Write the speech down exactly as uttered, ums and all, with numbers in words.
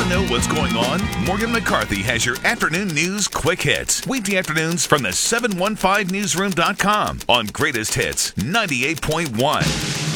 know what's going on? Morgan McCarthy has your afternoon news quick hits. Weekday afternoons from the seven one five newsroom dot com on Greatest Hits ninety-eight point one.